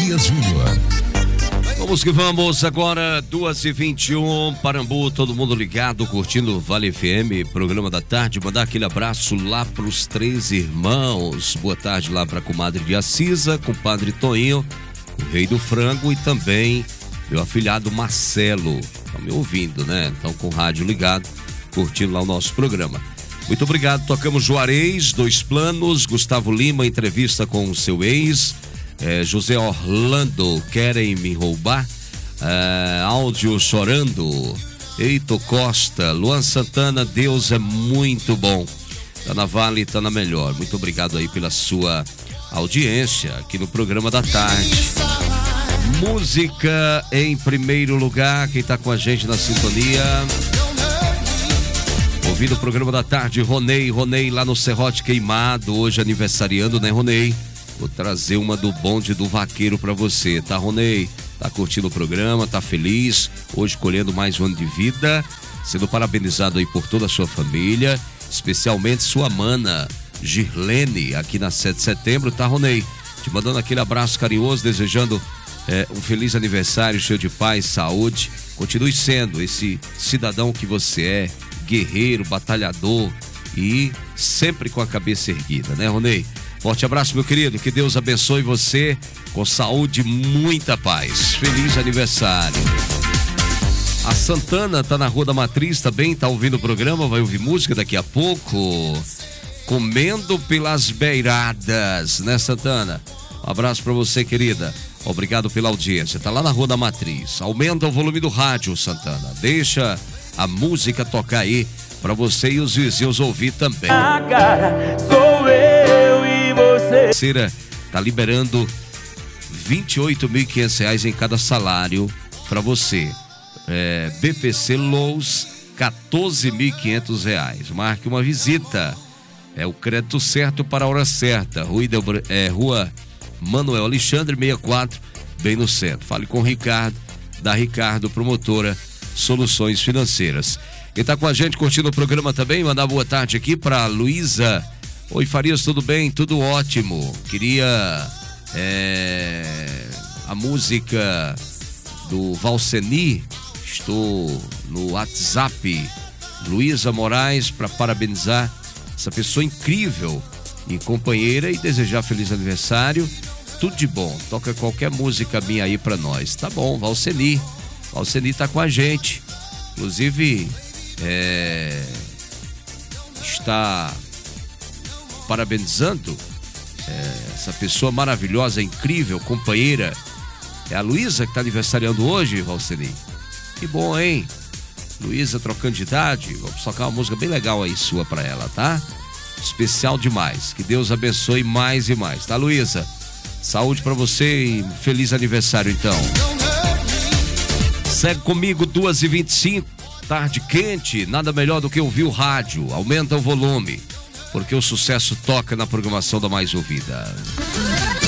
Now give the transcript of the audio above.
Dias Júnior. Vamos que vamos, agora 2h21, Parambu, todo mundo ligado, curtindo Vale FM, programa da tarde. Mandar aquele abraço lá pros 3 irmãos. Boa tarde lá pra comadre de Assisa, compadre Toinho, o rei do frango, e também meu afilhado Marcelo. Tá me ouvindo, né? Então com o rádio ligado, curtindo lá o nosso programa. Muito obrigado. Tocamos Juarez, Dois Planos, Gustavo Lima, entrevista com o seu ex. José Orlando, Querem Me Roubar, áudio Chorando, Eito Costa, Luan Santana, Deus é muito bom, tá na Vale, tá na melhor. Muito obrigado aí pela sua audiência aqui no programa da tarde. Música em primeiro lugar, quem tá com a gente na sintonia, ouvindo o programa da tarde, Ronei lá no Serrote Queimado, hoje aniversariando, né, Ronei? Vou trazer uma do bonde do vaqueiro pra você, tá, Ronei? Tá curtindo o programa, tá feliz, hoje colhendo mais um ano de vida, sendo parabenizado aí por toda a sua família, especialmente sua mana, Girlene, aqui na 7 de setembro, tá, Ronei? Te mandando aquele abraço carinhoso, desejando um feliz aniversário, cheio de paz, saúde. Continue sendo esse cidadão que você é, guerreiro, batalhador e sempre com a cabeça erguida, né, Ronei? Forte abraço, meu querido, que Deus abençoe você com saúde e muita paz. Feliz aniversário. A Santana tá na Rua da Matriz também, tá ouvindo o programa, vai ouvir música daqui a pouco. Comendo pelas beiradas, né, Santana? Um abraço pra você, querida. Obrigado pela audiência. Tá lá na Rua da Matriz. Aumenta o volume do rádio, Santana. Deixa a música tocar aí pra você e os vizinhos ouvir também. Sou eu e você. Tá liberando R$28.500 em cada salário pra você. BPC Lows, R$14.500. Marque uma visita. É o crédito certo para a hora certa. Rua Manuel Alexandre 64, bem no centro. Fale com o Ricardo, da Ricardo Promotora Soluções Financeiras. Quem tá com a gente curtindo o programa também, mandar boa tarde aqui para Luísa. Oi, Farias, tudo bem? Tudo ótimo. Queria a música do Valseni. Estou no WhatsApp. Luísa Moraes, para parabenizar essa pessoa incrível e companheira e desejar feliz aniversário. Tudo de bom. Toca qualquer música minha aí para nós. Tá bom, Valseni. Valseni tá com a gente. Inclusive, está parabenizando essa pessoa maravilhosa, incrível, companheira. É a Luísa que está aniversariando hoje, Valseni. Que bom, hein? Luísa trocando de idade. Vamos tocar uma música bem legal aí sua pra ela, tá? Especial demais. Que Deus abençoe mais e mais, tá, Luísa? Saúde pra você e feliz aniversário, então. Segue comigo, 2h25. Tarde quente, nada melhor do que ouvir o rádio. Aumenta o volume, porque o sucesso toca na programação da mais ouvida.